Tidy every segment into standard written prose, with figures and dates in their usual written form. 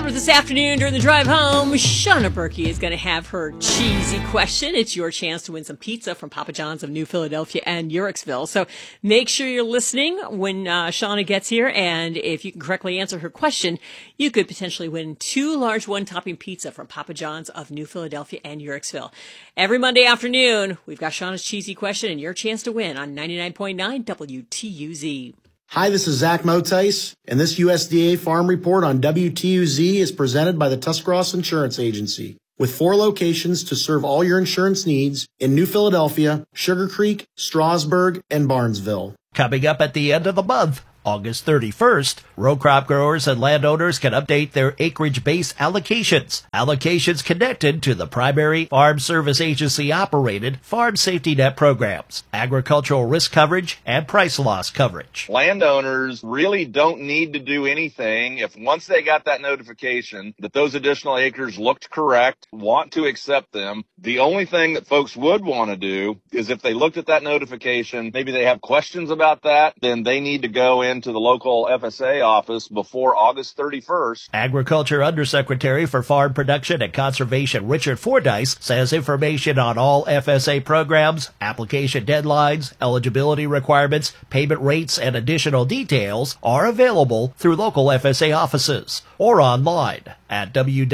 up this afternoon during the drive home, Shauna Berkey is going to have her cheesy question. It's your chance to win some pizza from Papa John's of New Philadelphia and Uhrichsville. So make sure you're listening when Shauna gets here, and if you can correctly answer her question, you could potentially win 2 large one-topping pizza from Papa John's of New Philadelphia and Uhrichsville. Every Monday afternoon, we've got Shauna's cheesy question and your chance to win on 99.9 WTUZ. Hi, this is Zach Motice, and this USDA Farm Report on WTUZ is presented by the Tuscarawas Insurance Agency, with 4 locations to serve all your insurance needs in New Philadelphia, Sugar Creek, Strasburg, and Barnesville. Coming up at the end of the month, August 31st, row crop growers and landowners can update their acreage-based allocations. Allocations connected to the primary Farm Service Agency-operated Farm Safety Net programs, agricultural risk coverage, and price loss coverage. Landowners really don't need to do anything if once they got that notification that those additional acres looked correct, want to accept them. The only thing that folks would want to do is if they looked at that notification, maybe they have questions about that, then they need to go into the local FSA office before August 31st. Agriculture Undersecretary for Farm Production and Conservation Richard Fordyce says information on all FSA programs, application deadlines, eligibility requirements, payment rates, and additional details are available through local FSA offices or online at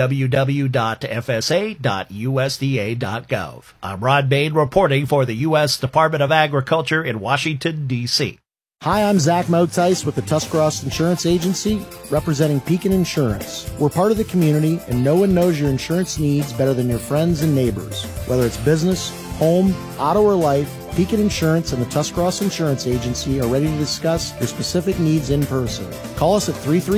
www.fsa.usda.gov. I'm Ron Bain reporting for the U.S. Department of Agriculture in Washington, D.C. Hi, I'm Zach Motice with the Tuscarawas Insurance Agency, representing Pekin Insurance. We're part of the community, and no one knows your insurance needs better than your friends and neighbors. Whether it's business, home, auto, or life, Pekin Insurance and the Tuscarawas Insurance Agency are ready to discuss your specific needs in person. Call us at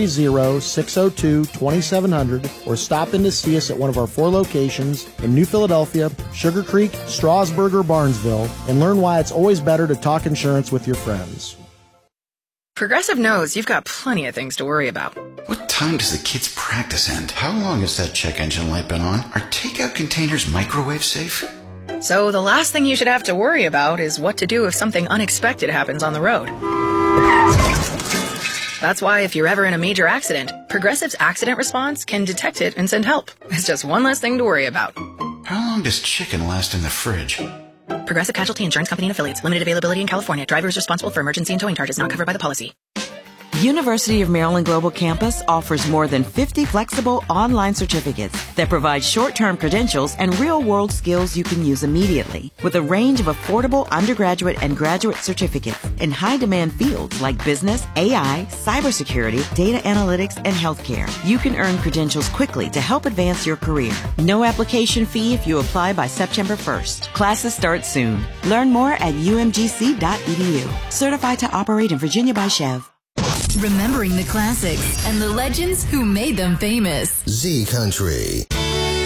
330-602-2700 or stop in to see us at one of our 4 locations in New Philadelphia, Sugar Creek, Strasburg, or Barnesville, and learn why it's always better to talk insurance with your friends. Progressive knows you've got plenty of things to worry about. What time does the kids' practice end? How long has that check engine light been on? Are takeout containers microwave safe? So the last thing you should have to worry about is what to do if something unexpected happens on the road. That's why if you're ever in a major accident, Progressive's accident response can detect it and send help. It's just one less thing to worry about. How long does chicken last in the fridge? Progressive Casualty Insurance Company and Affiliates. Limited availability in California. Driver is responsible for emergency and towing charges not covered by the policy. University of Maryland Global Campus offers more than 50 flexible online certificates that provide short-term credentials and real-world skills you can use immediately, with a range of affordable undergraduate and graduate certificates in high-demand fields like business, AI, cybersecurity, data analytics, and healthcare. You can earn credentials quickly to help advance your career. No application fee if you apply by September 1st. Classes start soon. Learn more at umgc.edu. Certified to operate in Virginia by Chev. Remembering the classics and the legends who made them famous. Z Country.